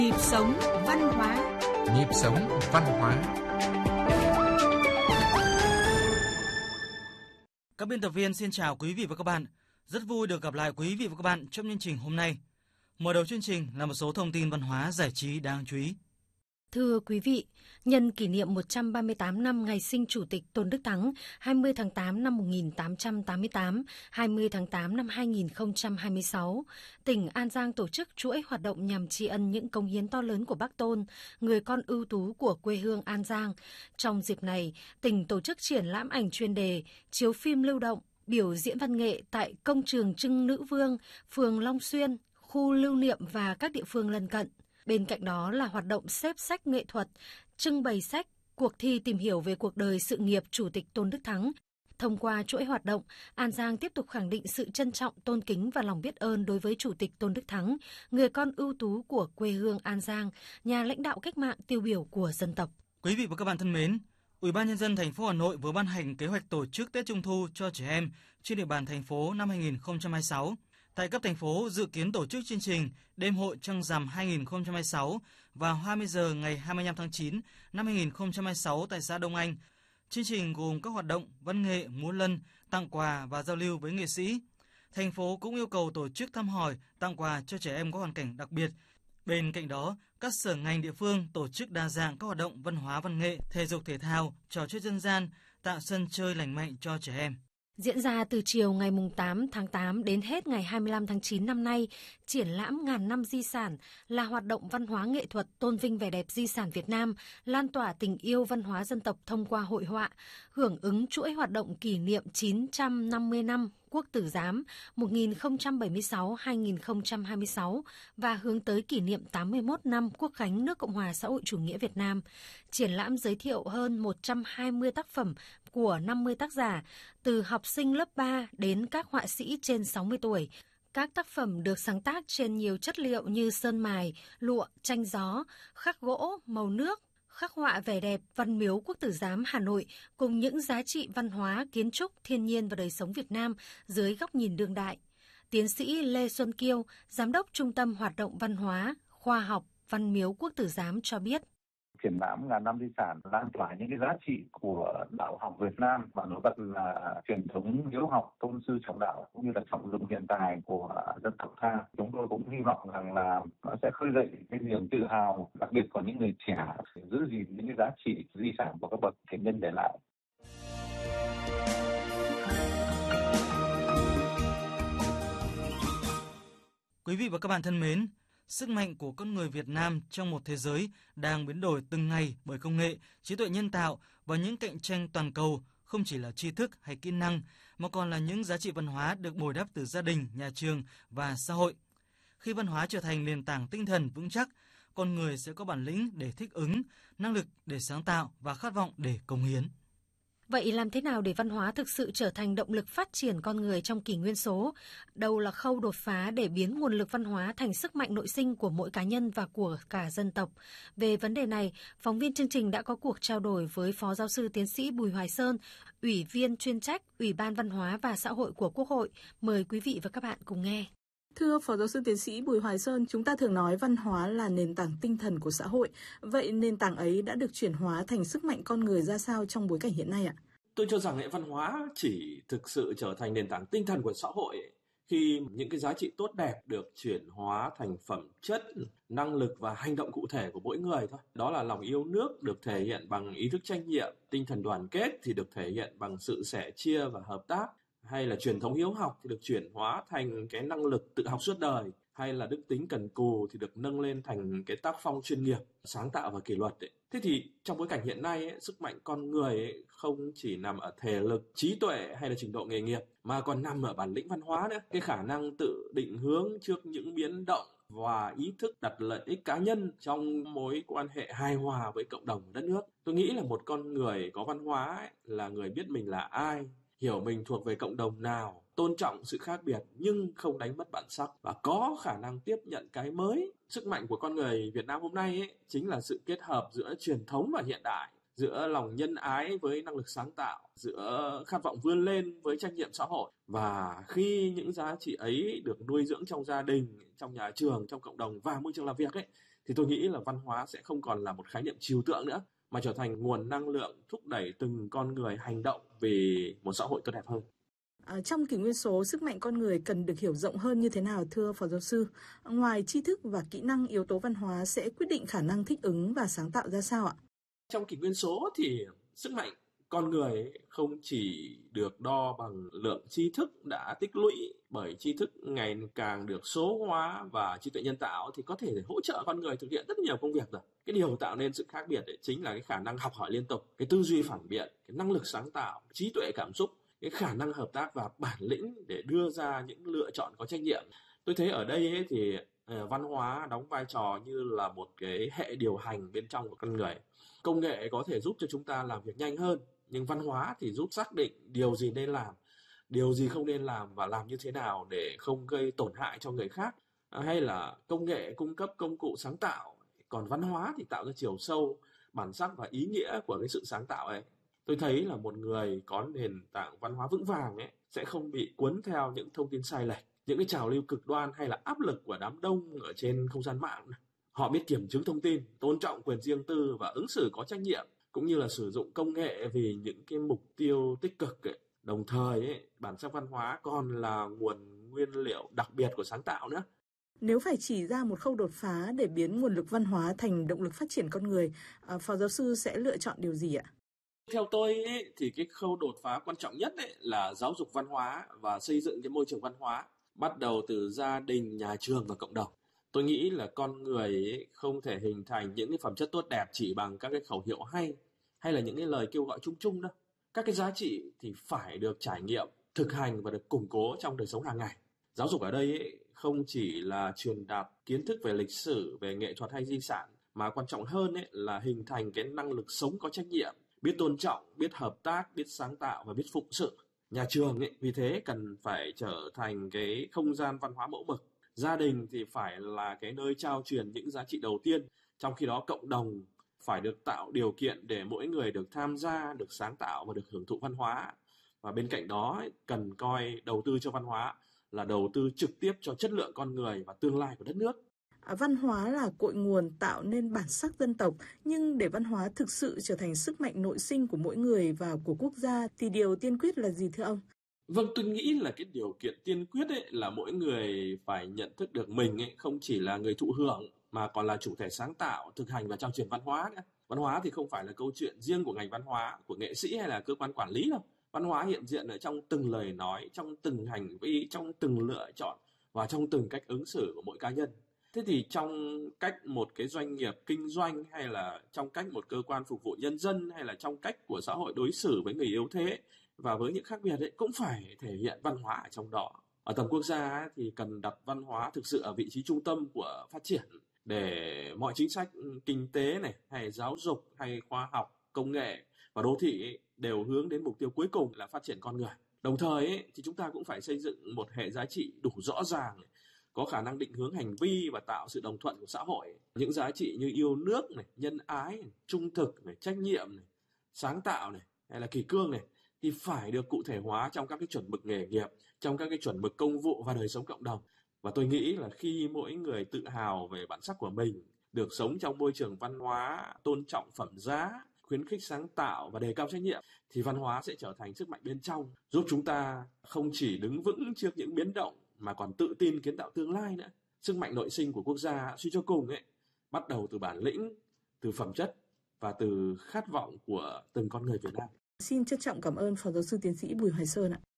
Nhịp sống văn hóa. Nhịp sống văn hóa. Các biên tập viên xin chào quý vị và các bạn. Rất vui được gặp lại quý vị và các bạn trong chương trình hôm nay. Mở đầu chương trình là một số thông tin văn hóa giải trí đáng chú ý. Thưa quý vị, nhân kỷ niệm 138 năm ngày sinh Chủ tịch Tôn Đức Thắng 20 tháng 8 năm 1888, 20 tháng 8 năm 2026, tỉnh An Giang tổ chức chuỗi hoạt động nhằm tri ân những cống hiến to lớn của Bác Tôn, người con ưu tú của quê hương An Giang. Trong dịp này, tỉnh tổ chức triển lãm ảnh chuyên đề, chiếu phim lưu động, biểu diễn văn nghệ tại Công trường Trưng Nữ Vương, phường Long Xuyên, khu lưu niệm và các địa phương lân cận. Bên cạnh đó là hoạt động xếp sách nghệ thuật, trưng bày sách, cuộc thi tìm hiểu về cuộc đời sự nghiệp Chủ tịch Tôn Đức Thắng. Thông qua chuỗi hoạt động, An Giang tiếp tục khẳng định sự trân trọng, tôn kính và lòng biết ơn đối với Chủ tịch Tôn Đức Thắng, người con ưu tú của quê hương An Giang, nhà lãnh đạo cách mạng tiêu biểu của dân tộc. Quý vị và các bạn thân mến, Ủy ban nhân dân thành phố Hà Nội vừa ban hành kế hoạch tổ chức Tết Trung thu cho trẻ em trên địa bàn thành phố năm 2026. Tại cấp thành phố dự kiến tổ chức chương trình Đêm hội Trăng rằm 2026 vào 20 giờ ngày 25 tháng 9 năm 2026 tại xã Đông Anh. Chương trình gồm các hoạt động văn nghệ, múa lân, tặng quà và giao lưu với nghệ sĩ. Thành phố cũng yêu cầu tổ chức thăm hỏi, tặng quà cho trẻ em có hoàn cảnh đặc biệt. Bên cạnh đó, các sở ngành địa phương tổ chức đa dạng các hoạt động văn hóa văn nghệ, thể dục thể thao, trò chơi dân gian, tạo sân chơi lành mạnh cho trẻ em. Diễn ra từ chiều ngày 8 tháng 8 đến hết ngày 25 tháng 9 năm nay, triển lãm Ngàn năm di sản là hoạt động văn hóa nghệ thuật tôn vinh vẻ đẹp di sản Việt Nam, lan tỏa tình yêu văn hóa dân tộc thông qua hội họa, hưởng ứng chuỗi hoạt động kỷ niệm 950 năm Quốc tử giám 1076-2026 và hướng tới kỷ niệm 81 năm Quốc khánh nước Cộng hòa xã hội chủ nghĩa Việt Nam. Triển lãm giới thiệu hơn 120 tác phẩm của 50 tác giả, từ học sinh lớp 3 đến các họa sĩ trên 60 tuổi. Các tác phẩm được sáng tác trên nhiều chất liệu như sơn mài, lụa, tranh gió, khắc gỗ, màu nước, khắc họa vẻ đẹp Văn miếu Quốc tử giám Hà Nội cùng những giá trị văn hóa, kiến trúc, thiên nhiên và đời sống Việt Nam dưới góc nhìn đương đại. Tiến sĩ Lê Xuân Kiêu, Giám đốc Trung tâm Hoạt động Văn hóa, Khoa học Văn miếu Quốc tử giám cho biết. Triển lãm Ngàn năm di sản lan tỏa những cái giá trị của đạo học Việt Nam và nổi bật là truyền thống hiếu học, tôn sư trọng đạo cũng như là trọng dụng hiện tài của dân tộc ta. Chúng tôi cũng hy vọng rằng là nó sẽ khơi dậy cái niềm tự hào, đặc biệt của những người trẻ giữ gìn những cái giá trị di sản của các bậc tiền nhân để lại. Quý vị và các bạn thân mến, sức mạnh của con người Việt Nam trong một thế giới đang biến đổi từng ngày bởi công nghệ, trí tuệ nhân tạo và những cạnh tranh toàn cầu không chỉ là tri thức hay kỹ năng, mà còn là những giá trị văn hóa được bồi đắp từ gia đình, nhà trường và xã hội. Khi văn hóa trở thành nền tảng tinh thần vững chắc, con người sẽ có bản lĩnh để thích ứng, năng lực để sáng tạo và khát vọng để cống hiến. Vậy làm thế nào để văn hóa thực sự trở thành động lực phát triển con người trong kỷ nguyên số? Đâu là khâu đột phá để biến nguồn lực văn hóa thành sức mạnh nội sinh của mỗi cá nhân và của cả dân tộc? Về vấn đề này, phóng viên chương trình đã có cuộc trao đổi với Phó Giáo sư Tiến sĩ Bùi Hoài Sơn, Ủy viên chuyên trách Ủy ban Văn hóa và Xã hội của Quốc hội. Mời quý vị và các bạn cùng nghe. Thưa Phó Giáo sư Tiến sĩ Bùi Hoài Sơn, chúng ta thường nói văn hóa là nền tảng tinh thần của xã hội. Vậy nền tảng ấy đã được chuyển hóa thành sức mạnh con người ra sao trong bối cảnh hiện nay ạ? Tôi cho rằng văn hóa chỉ thực sự trở thành nền tảng tinh thần của xã hội khi những cái giá trị tốt đẹp được chuyển hóa thành phẩm chất, năng lực và hành động cụ thể của mỗi người thôi. Đó là lòng yêu nước được thể hiện bằng ý thức trách nhiệm, tinh thần đoàn kết thì được thể hiện bằng sự sẻ chia và hợp tác, hay là truyền thống hiếu học thì được chuyển hóa thành cái năng lực tự học suốt đời, hay là đức tính cần cù thì được nâng lên thành cái tác phong chuyên nghiệp, sáng tạo và kỷ luật ấy. Thế thì trong bối cảnh hiện nay sức mạnh con người không chỉ nằm ở thể lực, trí tuệ hay là trình độ nghề nghiệp mà còn nằm ở bản lĩnh văn hóa nữa, cái khả năng tự định hướng trước những biến động và ý thức đặt lợi ích cá nhân trong mối quan hệ hài hòa với cộng đồng đất nước. Tôi nghĩ là một con người có văn hóa là người biết mình là ai, hiểu mình thuộc về cộng đồng nào, tôn trọng sự khác biệt nhưng không đánh mất bản sắc và có khả năng tiếp nhận cái mới. Sức mạnh của con người Việt Nam hôm nay chính là sự kết hợp giữa truyền thống và hiện đại, giữa lòng nhân ái với năng lực sáng tạo, giữa khát vọng vươn lên với trách nhiệm xã hội. Và khi những giá trị ấy được nuôi dưỡng trong gia đình, trong nhà trường, trong cộng đồng và môi trường làm việc thì tôi nghĩ là văn hóa sẽ không còn là một khái niệm trừu tượng nữa, mà trở thành nguồn năng lượng thúc đẩy từng con người hành động vì một xã hội tốt đẹp hơn. Trong kỷ nguyên số, sức mạnh con người cần được hiểu rộng hơn như thế nào thưa Phó Giáo sư? Ngoài tri thức và kỹ năng, yếu tố văn hóa sẽ quyết định khả năng thích ứng và sáng tạo ra sao ạ? Trong kỷ nguyên số thì sức mạnh con người không chỉ được đo bằng lượng tri thức đã tích lũy, bởi tri thức ngày càng được số hóa và trí tuệ nhân tạo thì có thể hỗ trợ con người thực hiện rất nhiều công việc rồi. Cái điều tạo nên sự khác biệt chính là cái khả năng học hỏi liên tục, cái tư duy phản biện, cái năng lực sáng tạo, trí tuệ cảm xúc, cái khả năng hợp tác và bản lĩnh để đưa ra những lựa chọn có trách nhiệm. Tôi thấy ở đây thì văn hóa đóng vai trò như là một cái hệ điều hành bên trong của con người. Công nghệ có thể giúp cho chúng ta làm việc nhanh hơn, nhưng văn hóa thì giúp xác định điều gì nên làm, điều gì không nên làm và làm như thế nào để không gây tổn hại cho người khác. Hay là công nghệ cung cấp công cụ sáng tạo, còn văn hóa thì tạo ra chiều sâu, bản sắc và ý nghĩa của cái sự sáng tạo ấy. Tôi thấy là một người có nền tảng văn hóa vững vàng ấy sẽ không bị cuốn theo những thông tin sai lệch, những cái trào lưu cực đoan hay là áp lực của đám đông ở trên không gian mạng. Họ biết kiểm chứng thông tin, tôn trọng quyền riêng tư và ứng xử có trách nhiệm, cũng như là sử dụng công nghệ vì những cái mục tiêu tích cực ấy. Đồng thời ấy, bản sắc văn hóa còn là nguồn nguyên liệu đặc biệt của sáng tạo nữa. Nếu phải chỉ ra một khâu đột phá để biến nguồn lực văn hóa thành động lực phát triển con người, Phó Giáo sư sẽ lựa chọn điều gì ạ? Theo tôi ấy, thì cái khâu đột phá quan trọng nhất ấy là giáo dục văn hóa và xây dựng cái môi trường văn hóa, bắt đầu từ gia đình, nhà trường và cộng đồng. Tôi nghĩ là con người ấy không thể hình thành những cái phẩm chất tốt đẹp chỉ bằng các cái khẩu hiệu hay là những cái lời kêu gọi chung chung đâu. Các cái giá trị thì phải được trải nghiệm, thực hành và được củng cố trong đời sống hàng ngày. Giáo dục ở đây ấy, không chỉ là truyền đạt kiến thức về lịch sử, về nghệ thuật hay di sản, mà quan trọng hơn ấy là hình thành cái năng lực sống có trách nhiệm, biết tôn trọng, biết hợp tác, biết sáng tạo và biết phụng sự. Nhà trường ấy, vì thế cần phải trở thành cái không gian văn hóa mẫu mực. Gia đình thì phải là cái nơi trao truyền những giá trị đầu tiên, trong khi đó cộng đồng phải được tạo điều kiện để mỗi người được tham gia, được sáng tạo và được hưởng thụ văn hóa. Và bên cạnh đó cần coi đầu tư cho văn hóa là đầu tư trực tiếp cho chất lượng con người và tương lai của đất nước. Văn hóa là cội nguồn tạo nên bản sắc dân tộc, nhưng để văn hóa thực sự trở thành sức mạnh nội sinh của mỗi người và của quốc gia thì điều tiên quyết là gì thưa ông? Vâng, tôi nghĩ là cái điều kiện tiên quyết ấy là mỗi người phải nhận thức được mình ấy không chỉ là người thụ hưởng mà còn là chủ thể sáng tạo, thực hành và trao truyền văn hóa nữa. Văn hóa thì không phải là câu chuyện riêng của ngành văn hóa, của nghệ sĩ hay là cơ quan quản lý đâu. Văn hóa hiện diện ở trong từng lời nói, trong từng hành vi, trong từng lựa chọn và trong từng cách ứng xử của mỗi cá nhân. Thế thì trong cách một cái doanh nghiệp kinh doanh, hay là trong cách một cơ quan phục vụ nhân dân, hay là trong cách của xã hội đối xử với người yếu thế và với những khác biệt ấy, cũng phải thể hiện văn hóa ở trong đó. Ở tầm quốc gia ấy, thì cần đặt văn hóa thực sự ở vị trí trung tâm của phát triển, để mọi chính sách kinh tế này, hay giáo dục, hay khoa học, công nghệ và đô thị ấy, đều hướng đến mục tiêu cuối cùng là phát triển con người. Đồng thời ấy, thì chúng ta cũng phải xây dựng một hệ giá trị đủ rõ ràng, có khả năng định hướng hành vi và tạo sự đồng thuận của xã hội. Những giá trị như yêu nước này, nhân ái này, trung thực này, trách nhiệm này, sáng tạo này, hay là kỷ cương này thì phải được cụ thể hóa trong các cái chuẩn mực nghề nghiệp, trong các cái chuẩn mực công vụ và đời sống cộng đồng. Và tôi nghĩ là khi mỗi người tự hào về bản sắc của mình, được sống trong môi trường văn hóa, tôn trọng phẩm giá, khuyến khích sáng tạo và đề cao trách nhiệm, thì văn hóa sẽ trở thành sức mạnh bên trong, giúp chúng ta không chỉ đứng vững trước những biến động mà còn tự tin kiến tạo tương lai nữa. Sức mạnh nội sinh của quốc gia suy cho cùng ấy bắt đầu từ bản lĩnh, từ phẩm chất và từ khát vọng của từng con người Việt Nam. Xin trân trọng cảm ơn Phó Giáo sư Tiến sĩ Bùi Hoài Sơn ạ.